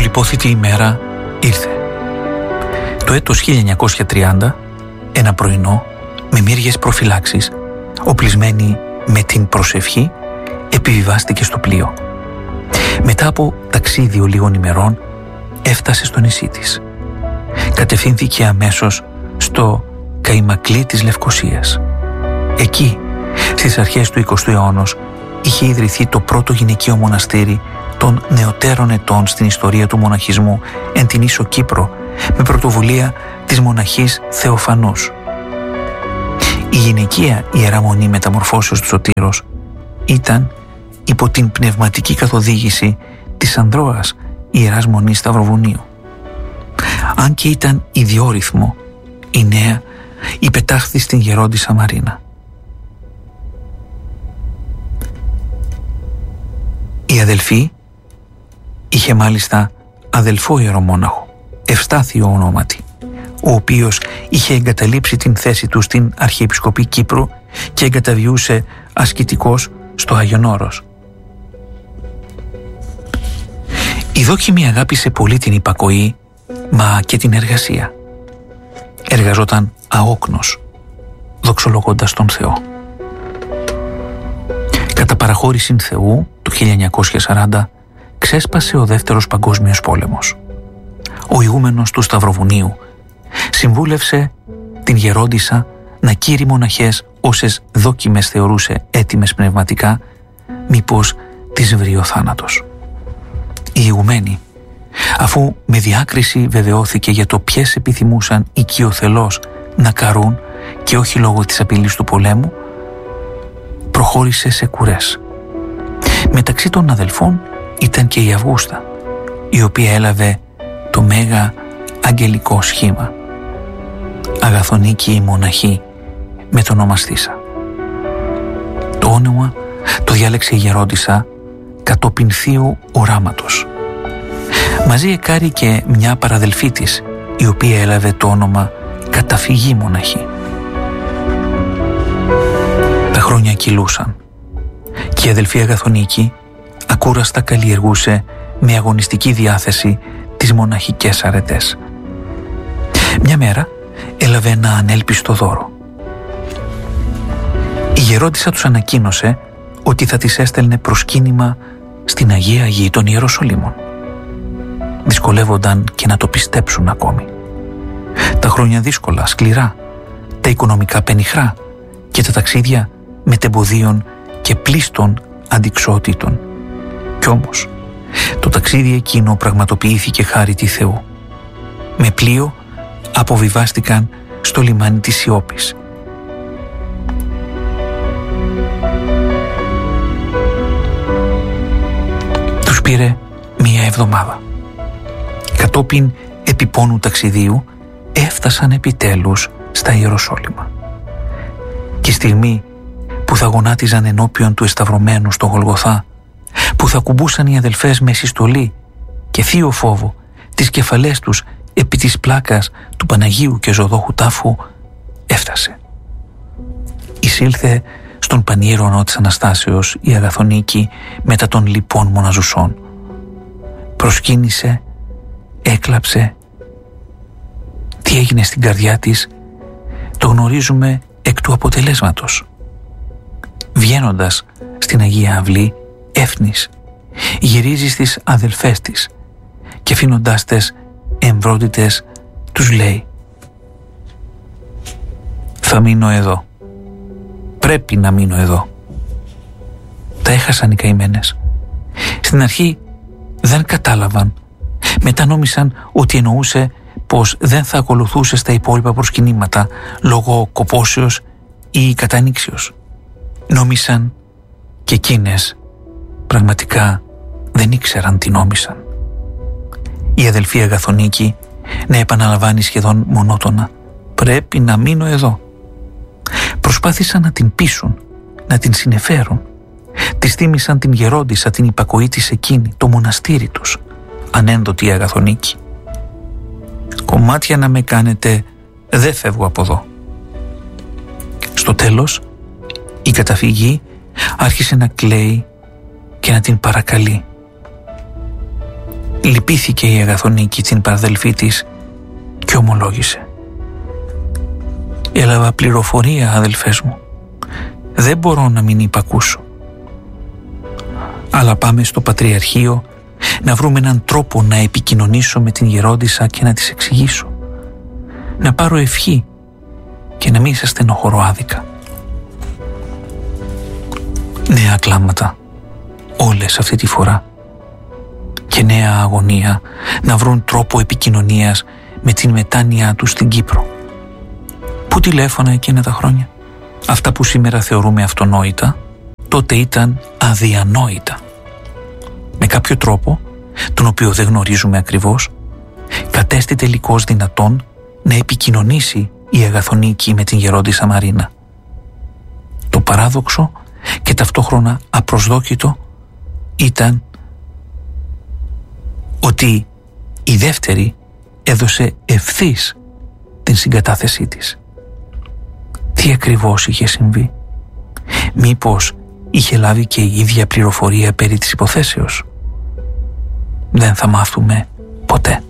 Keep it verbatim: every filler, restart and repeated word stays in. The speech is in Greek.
ανυπόθητη ημέρα ήρθε. Το έτος χίλια εννιακόσια τριάντα, ένα πρωινό, με μύριες προφυλάξεις, οπλισμένη με την προσευχή, επιβιβάστηκε στο πλοίο. Μετά από ταξίδιο λίγων ημερών, έφτασε στο νησί της. Κατευθύνθηκε αμέσως στο Καϊμακλή της Λευκωσίας. Εκεί, στις αρχές του εικοστού αιώνος, είχε ιδρυθεί το πρώτο γυναικείο μοναστήρι των νεωτέρων ετών στην ιστορία του μοναχισμού εν την ίσο Κύπρο, με πρωτοβουλία της μοναχής Θεοφανούς. Η γυναικεία Ιερά Μονή Μεταμορφώσεως του Σωτήρος ήταν υπό την πνευματική καθοδήγηση της Ανδρώας Ιεράς Μονής Σταυροβουνίου. Αν και ήταν ιδιόρυθμο, η νέα υπετάχθη στην γερόντισσα Μαρίνα. Η αδελφή είχε μάλιστα αδελφό ιερομόναχο, Ευστάθιο ονόματι, ο οποίος είχε εγκαταλείψει την θέση του στην Αρχιεπισκοπή Κύπρου και εγκαταβιούσε ασκητικός στο Άγιον Όρος. Η δόκιμη αγάπησε πολύ την υπακοή, μα και την εργασία. Εργαζόταν αόκνος, δοξολογώντας τον Θεό. Κατά παραχώρηση Θεού, το χίλια εννιακόσια σαράντα, ξέσπασε ο Δεύτερος Παγκόσμιος Πόλεμος. Ο ηγούμενος του Σταυροβουνίου συμβούλευσε την γερόντισσα να κήρει μοναχές όσες δόκιμες θεωρούσε έτοιμες πνευματικά, μήπως τις βρει ο θάνατος. Η ηγουμένη, αφού με διάκριση βεβαιώθηκε για το ποιες επιθυμούσαν οικειοθελώς να καρούν και όχι λόγω της απειλής του πολέμου, προχώρησε σε κουρές. Μεταξύ των αδελφών ήταν και η Αυγούστα, η οποία έλαβε το μέγα αγγελικό σχήμα. Αγαθονίκη η μοναχή με τον ονομαστήσα. Το όνομα το διάλεξε η γερόντισσα κατόπιν θείου οράματος. Μαζί εκάρει και μια παραδελφή της, η οποία έλαβε το όνομα Καταφυγή Μοναχή. Τα χρόνια κυλούσαν και η αδελφή Αγαθονίκη ακούραστα καλλιεργούσε με αγωνιστική διάθεση τις μοναχικές αρετές. Μια μέρα έλαβε ένα ανέλπιστο δώρο. Η γερόντισσα τους ανακοίνωσε ότι θα της έστελνε προσκύνημα στην Αγία Γη των Ιεροσολύμων. Δυσκολεύονταν και να το πιστέψουν ακόμη. Τα χρόνια δύσκολα, σκληρά, τα οικονομικά πενιχρά και τα ταξίδια μετεμποδίων και πλήστων αντιξοοτήτων. Κι όμως, το ταξίδι εκείνο πραγματοποιήθηκε χάρη τη Θεού. Με πλοίο αποβιβάστηκαν στο λιμάνι της Σιώπης. Τους πήρε μία εβδομάδα. Κατόπιν επιπόνου ταξιδίου έφτασαν επιτέλους στα Ιεροσόλυμα. Και η στιγμή που θα γονάτιζαν ενώπιον του εσταυρωμένου στο Γολγοθά, που θα κουμπούσαν οι αδελφές με συστολή και θείο φόβο τις κεφαλές τους επί της πλάκας του Παναγίου και Ζωδόχου τάφου, έφτασε. Εισήλθε στον πανήρωνο της Αναστάσεως η Αγαθονίκη μετά των λοιπών μοναζουσών. Προσκύνησε, έκλαψε. Τι έγινε στην καρδιά της το γνωρίζουμε εκ του αποτελέσματος. Βγαίνοντας στην Αγία Αυλή, έφνης, γυρίζει στις αδελφές της και αφήνοντάς τες εμβρόντιτες τους λέει: «Θα μείνω εδώ. Πρέπει να μείνω εδώ». Τα έχασαν οι καημένες. Στην αρχή δεν κατάλαβαν. Μετά νόμισαν ότι εννοούσε πως δεν θα ακολουθούσε στα υπόλοιπα προσκυνήματα λόγω κοπόσεως ή κατανήξεως. Νόμισαν και εκείνες πραγματικά δεν ήξεραν τι νόμισαν. Η αδελφή Αγαθονίκη να επαναλαμβάνει σχεδόν μονότονα: «Πρέπει να μείνω εδώ». Προσπάθησαν να την πείσουν, να την συνεφέρουν. Της θύμισαν την γερόντισσα, την υπακοή της εκείνη, το μοναστήρι τους. Ανένδοτη η Αγαθονίκη: «Κομμάτια να με κάνετε, δεν φεύγω από εδώ». Στο τέλος, η καταφυγή άρχισε να κλαίει και να την παρακαλεί: Λυπήθηκε η Αγαθονίκη την παραδελφή της και ομολόγησε. «Έλαβα πληροφορία, αδελφές μου. Δεν μπορώ να μην υπακούσω. Αλλά πάμε στο Πατριαρχείο να βρούμε έναν τρόπο να επικοινωνήσω με την γερόντισσα και να της εξηγήσω. Να πάρω ευχή και να μην σας στενοχωρώ άδικα». Νέα κλάματα, όλες αυτή τη φορά, και νέα αγωνία να βρουν τρόπο επικοινωνίας με την μετάνοια τους στην Κύπρο. Πού τηλέφωνα εκείνα τα χρόνια? Αυτά που σήμερα θεωρούμε αυτονόητα, τότε ήταν αδιανόητα. Με κάποιο τρόπο, τον οποίο δεν γνωρίζουμε ακριβώς, κατέστη τελικώς δυνατόν να επικοινωνήσει η Αγαθονίκη με την γερόντισσα Μαρίνα. Το παράδοξο και ταυτόχρονα απροσδόκητο ήταν ότι η δεύτερη έδωσε ευθύς την συγκατάθεσή της. Τι ακριβώς είχε συμβεί? Μήπως είχε λάβει και η ίδια πληροφορία περί της υποθέσεως? Δεν θα μάθουμε ποτέ.